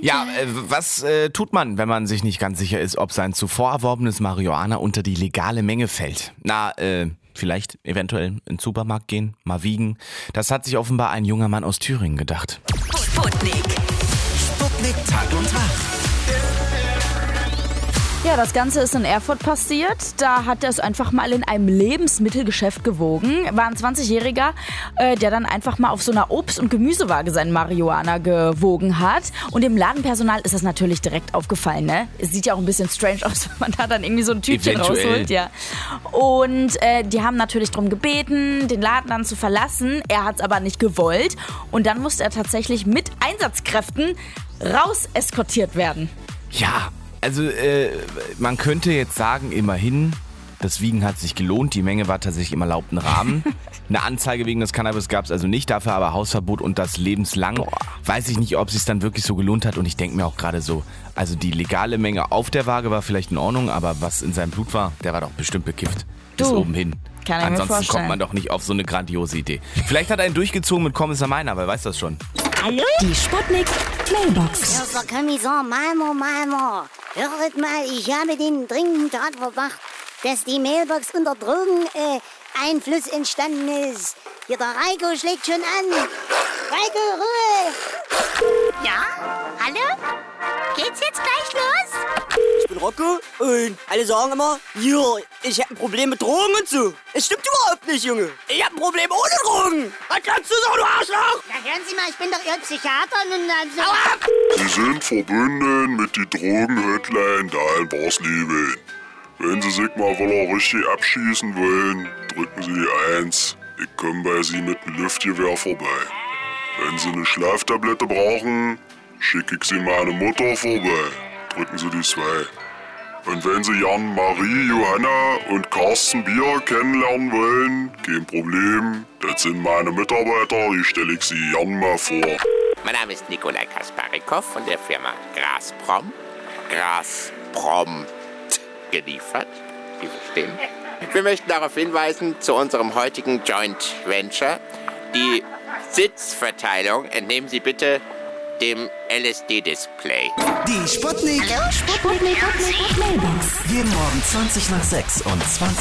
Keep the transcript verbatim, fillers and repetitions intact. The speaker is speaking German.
Ja, äh, was äh, tut man, wenn man sich nicht ganz sicher ist, ob sein zuvor erworbenes Marihuana unter die legale Menge fällt? Na, äh, vielleicht eventuell in den Supermarkt gehen, mal wiegen. Das hat sich offenbar ein junger Mann aus Thüringen gedacht. Sputnik. Sputnik Tag und Tag. Ja, das Ganze ist in Erfurt passiert. Da hat er es einfach mal in einem Lebensmittelgeschäft gewogen. War ein zwanzigjähriger, äh, der dann einfach mal auf so einer Obst- und Gemüsewaage seinen Marihuana gewogen hat. Und dem Ladenpersonal ist das natürlich direkt aufgefallen, ne? Es sieht ja auch ein bisschen strange aus, wenn man da dann irgendwie so ein Tütchen Eventuell. rausholt. Ja. Und äh, die haben natürlich darum gebeten, den Laden dann zu verlassen. Er hat es aber nicht gewollt. Und dann musste er tatsächlich mit Einsatzkräften raus eskortiert werden. Ja, also äh, man könnte jetzt sagen, immerhin, das Wiegen hat sich gelohnt, die Menge war tatsächlich im erlaubten Rahmen. Eine Anzeige wegen des Cannabis gab es also nicht, dafür aber Hausverbot und das lebenslang. Boah. Weiß ich nicht, ob es sich dann wirklich so gelohnt hat und ich denke mir auch gerade so, also die legale Menge auf der Waage war vielleicht in Ordnung, aber was in seinem Blut war, der war doch bestimmt bekifft. Bis Du, oben hin. kann ich mir Ansonsten vorstellen. kommt man doch nicht auf so eine grandiose Idee. Vielleicht hat er einen durchgezogen mit Kommissar Meiner, wer weiß das schon. Hallo? Die Sputnik Mailbox. Herr Kommissar Malmo, Malmo, hört mal, ich habe den dringenden Tatverdacht, dass die Mailbox unter Drogeneinfluss äh, entstanden ist. Hier, der Reiko schlägt schon an. Reiko, Ruhe! Ja? Hallo? Geht's jetzt gleich los? Ich bin Rocco und alle sagen immer, ja, ich hab ein Problem mit Drogen und so. Es stimmt überhaupt nicht, Junge. Ich hab ein Problem ohne Drogen. Was kannst du sagen, du Arschloch? Na, hören Sie mal, ich bin doch Ihr Psychiater und dann so... Hau ab! Sie sind verbunden mit die Drogen-Hotline da in Barsleben. Wenn Sie sich mal voller richtig abschießen wollen, drücken Sie die eins. Ich komme bei Sie mit dem Luftgewehr vorbei. Wenn Sie eine Schlaftablette brauchen, schicke ich Sie meine Mutter vorbei. Drücken Sie die zwei. Und wenn Sie Jan, Marie, Johanna und Carsten Bier kennenlernen wollen, kein Problem. Das sind meine Mitarbeiter, die stelle ich Sie gern mal vor. Mein Name ist Nikolai Kasparikow von der Firma Grasprom. Grasprom geliefert. Sie verstehen? Wir möchten darauf hinweisen, zu unserem heutigen Joint Venture. Die Sitzverteilung entnehmen Sie bitte dem L S D-Display. Die Sputnik. Hallo? Sputnik. Sputnik. Mailbox. Jeden Morgen zwanzig nach sechs und zwanzig